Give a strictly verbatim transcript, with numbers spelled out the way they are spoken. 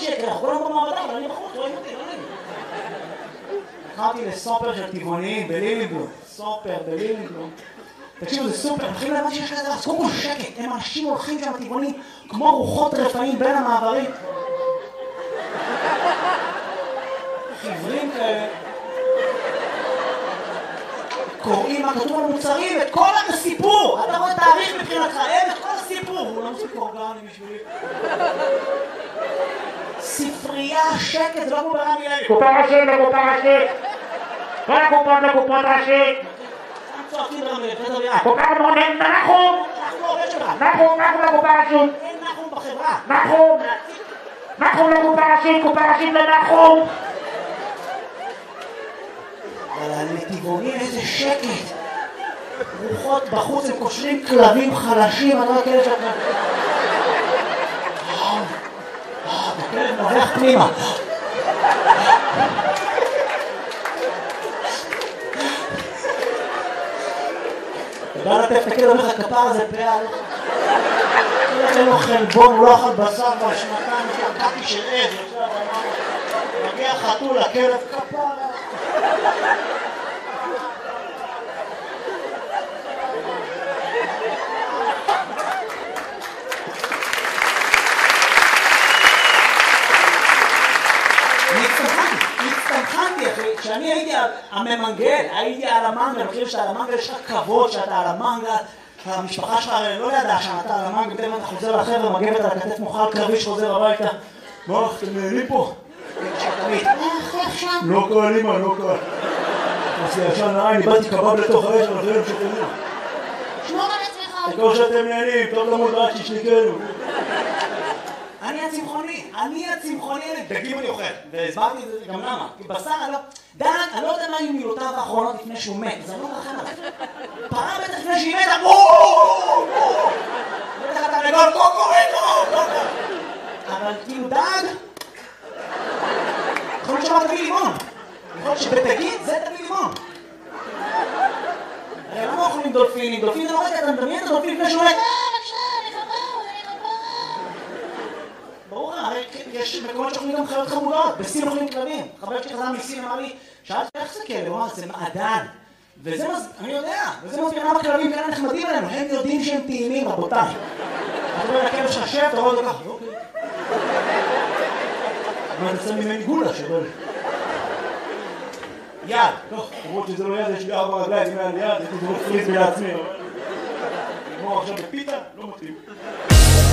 שקר, אנחנו כולנו במעבדה, אבל אני בחוץ, רואים אותי, לא נעים. הלכתי לסופר של טבעוניים בלילינגלום, סופר בלילינגלום. תקשיבו, זה סופר, הם מתחילים להבן שיש כזה דבר, אז קודם כל שקט, הם אנשים הולכים שם טבעוניים כמו רוחות רפאים בין המעברים. חיוורים כאלה. קוראים מה כתוב על מוצרים, את כל הסיפור! אתה רואה תאריך מבחינתך, אין את כל הסיפור! הוא לא מספיק אורגני בשבילי. ספרייה, שקט, זה לא כמו ברמי לוי. קופה ראשית לקופה ראשית! כל הקופות לקופות ראשית! צועקים ברמי לוי, תדבר ביד. קופה מונן, נחום! אנחנו עובד שלך. נחום, נחום לקופה ראשית! אין נחום בחברה. נחום! נחום לקופה ראשית, קופה ראשית לנחום! אבל הנתיבונים איזה שקט. רוחות בחוץ הם קושרים כלבים חלשים, אני לא כאלה שאתה... וואו, וואו, הכלב נובח פנימה. תדע לטף את הכלב, אומר לך כפר הזה פעל. אין לו חלבון, הוא לא אכל בשר כבר שנתיים, שקעתי של עז, מגיע חתול, הכלב כפר. כשאני הייתי הממנגל, הייתי על המנגל, אני חושב שעל המנגל יש לך כבוד שאתה על המנגל, המשפחה שלך לא ידעה שאתה על המנגל, בטח אתה חוזר לחבר'ה, מגבת על הכתף מוכר קרבי שחוזר הביתה. מה, אתם נהנים פה? לא קל, אמא, לא קל. עושה ישן נעי, אני באתי קבב לתוך האש, אבל זה לא שתהנים. שמור על עצמך. תקור שאתם נהנים, טוב למוד רק שישניקנו. אני הצמחוני, אני הצמחוני, דגים אני אוכל, והסברתי את זה גם למה, כי בשר, אני לא, דן, אני לא יודע מה היו מילותיו האחרונות לפני שהוא מת, זה לא מרחם עליו. פרה בטח לפני שהיא מתה, בואו! בטח אתה לגול, קוקוריקו! אבל כאילו דג, יכול להיות שאומר תביא לימון, יכול להיות שבדגים זה תביא לימון. הרי למה אוכלים דולפינים? דולפין זה לא רגע, אתה מדמיין את הדולפין לפני שהוא מת? ברור, הרי יש מקומות שאוכלים גם חיות חמודות, בסין אוכלים כלבים. חבר שלי חזר מסין אמר לי, שאלתי איך זה כלב? הוא אמר, זה מעדן. וזה מז... אני יודע, וזה מסביר למה כלבים כאלה נחמדים עלינו, הם יודעים שהם טעימים, רבותיי. אתה רואה לכלב ששב, אתה רואה אותו ככה, אוקיי. אבל זה ממני גולה שבל. יד, טוב, למרות שזה לא יד, יש לי ארבע רגליים, אם היה לי יד, הייתי זרוק פריז לעצמי. נגמור עכשיו בפיתה, לא מתאים.